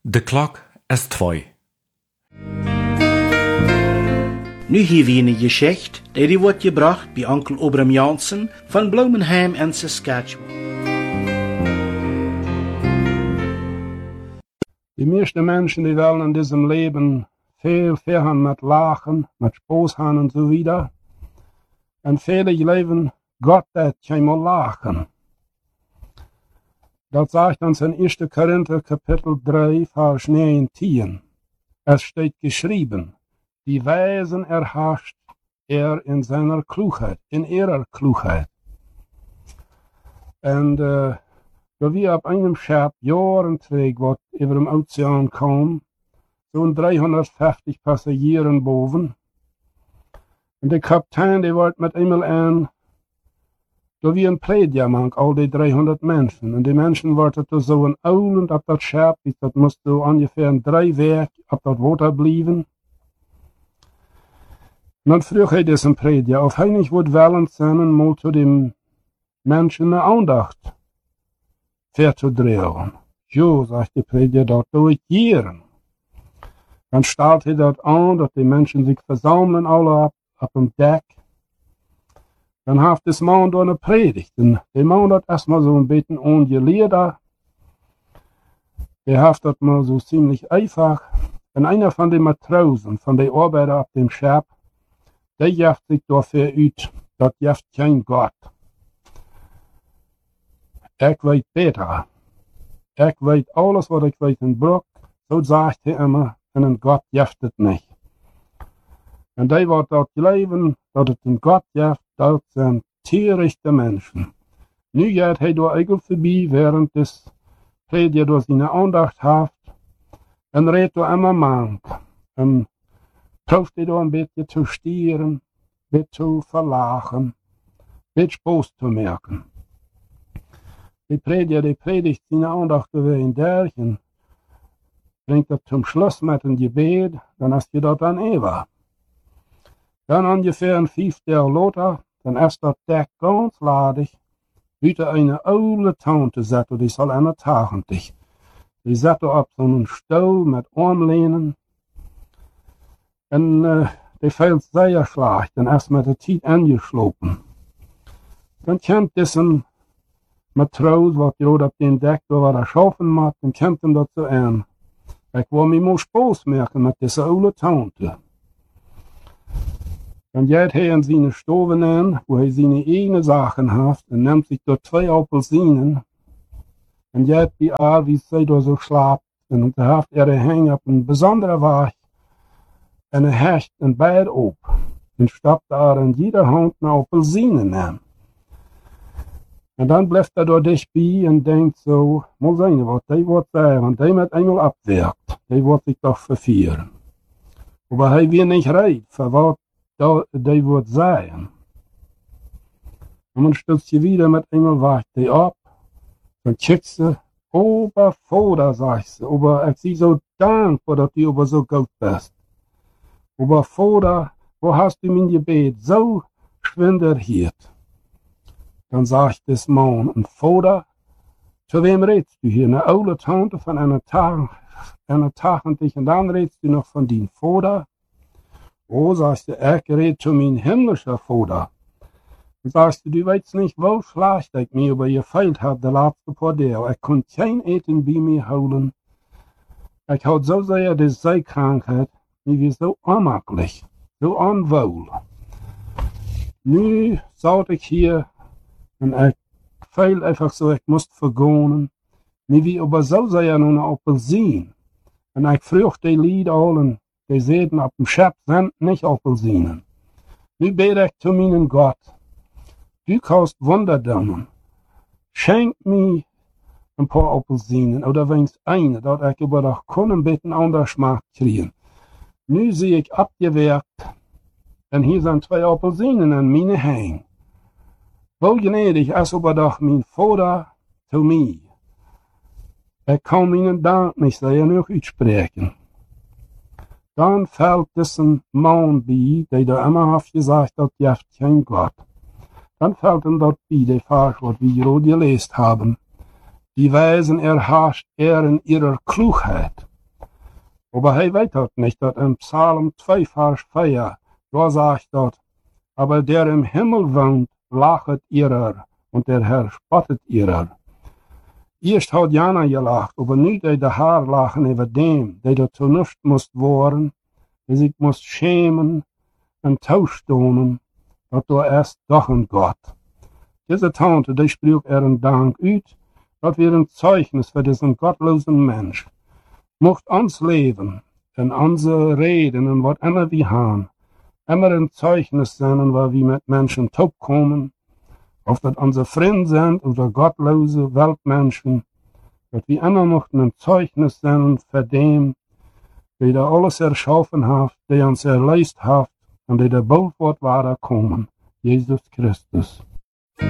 De klok is 2. Nu hier wie een Geschichte, die wordt gebracht bij onkel Obram Jansen van Bloemenheim in Saskatchewan. Die meisten Menschen, die wollen in diesem Leben viel haben mit Lachen, mit Spaß haben und so weiter. Und viele leben Gott, das kein mal lachen. Das sagt uns in 1. Korinther Kapitel 3, Vers 19. Es steht geschrieben, die Weisen erhascht in seiner Klugheit, in ihrer Klugheit. Und da wir auf einem Schiff Jahrenweg, was über dem Ozean kam, so 350 Passagieren boven. Und der Kapitän, der wollte mit einmal an, da wie ein Predigermann, all die 300 Menschen. Und die Menschen wollten da so ein Aulen auf das Schiff, das musste so ungefähr 3 Werk auf das Wasser bleiben. Und dann frug er diesen Prediger, auf heinig wird wollen sein, mal zu dem Menschen eine Andacht verzudrehen. Jo, sagt der Prediger, das tue ich gern. Dann stellt er das an, dass die Menschen sich versammeln, alle auf dem Deck. Dann hat das Mann da eine Predigt. Und der Mann hat erstmal so ein bisschen ungeliert. Der hat das mal so ziemlich einfach. Und einer von den Matrosen, von den Arbeitern auf dem Schiff, der jaft sich dafür aus, das jaft kein Gott. Ich weiß besser. Ich weiß alles, was ich weiß in Bruck. So sagt er immer, und ein Gott jaftet nicht. Und die, die dort leben, dass es ein Gott jaft, das sind törichte Menschen. Nu geht er da eigentlich vorbei, während das Prediger durch seine Andacht hat, und redet da immer mank. Und probt er da ein bisschen zu stieren, ein bisschen zu verlachen, ein bisschen Spaß zu merken. Die Prediger, die predigt seine Andacht über in Derchen, bringt das zum Schluss mit dem Gebet, dann hast du dort an Eva. Dann ungefähr ein 5 Jahre later, dann ist das Deck ganz ladig, wieder eine alte Tante satt, die soll einer Tagen dich. Die satt auf so einem Stuhl mit Armlehnen, und die fällt sehr schlecht, dann ist mit der Zeit angeschlopen. Dann kommt diesen Matros, was gerade auf dem Deck da war, schaffen macht, dann kommt ihm dazu an. Ich will mir mal Spaß merken mit dieser alten Tante. Dann geht er in seine Stube an, wo er seine eigenen Sachen hat, und nimmt sich dort 2 Apfelsinen, und geht wie all, wie sie da so schlaft, und da hat er hängen auf einen besonderen Weg, und er hecht ein Beid auf, und stoppt da in jeder Hand eine Apfelsinen an. Und dann bleibt er da dicht bei und denkt so, mal sehen, was die wird sagen, und die mit einmal abwirkt, die wird sich doch verführen. Aber er will nicht reden, für was die wird sagen. Und dann stützt sie wieder mit einmal, wacht die ab, dann kickt sie, Obervater, sagt sie, aber ich sie so dankbar, dass du aber so gut bist. Obervater, wo hast du mein Gebet so schwindelhiert? Dann sagt das Mann, und Vater, zu wem redest du hier? Eine alte Tante von einer Tag und dich, und dann redest du noch von deinem Vater? Oh, sagst du, ich rede zu meinem himmlischen Vater. Und sagst du weißt nicht, wo schlecht ich mir über gefeilt habe, der letzte paar Tage. Ich konnte kein Eten bei mir holen. Ich hatte so sehr die Seekrankheit, mir wie so unmöglich, so unwohl. Nu saß ich hier, und ich feil einfach so, ich musste vergehen. Mir wie aber so sehr nun eine Apfelsine. Und ich frug die Lied allen, die sehen auf dem Schiff sind nicht Apfelsinen. Nu bete ich zu meinem Gott. Du kannst Wunder tun. Schenk mir ein paar Apfelsinen, oder wenigstens eine, dass ich über das ein bisschen anders Geschmack kriegen. Nu sehe ich abgewehrt, und hier sind 2 Apfelsinen an meine Hängen. Wo gnädig ist aber doch mein Vater zu mir. Ich kann meinen Dank nicht sehr noch aussprechen. Dann fällt diesen Mann bei, der da immer hat gesagt, das jaft kein Gott. Dann fällt ihm dort bei, der Vers, was wir gerade gelesen haben. Die Weisen erhascht in ihrer Klugheit. Aber hij weet dat nicht, dat in Psalm 2, Vers 4, da sagt dat, aber der im Himmel wohnt, lachet ihrer, und der Herr spottet ihrer. Eerst had Jana gelacht, aber nu de haar lachen über dem, der dazu nicht moest worden, der sich moest schämen und taustonen, dat du erst doch ein Gott. Diese Tante, die spricht einen Dank uit, dat wir ein Zeugnis für diesen gottlosen Mensch. Mocht ons Leben, in unsere Reden und was immer wir haben, immer ein Zeugnis sein, weil wir mit Menschen kommen, ob das unsere Freunde sind oder gottlose Weltmenschen, dass wir immer mochten ein Zeugnis sein für den, der alles erschaffen hat, der uns erleist hat und der bald wird kommen, Jesus Christus.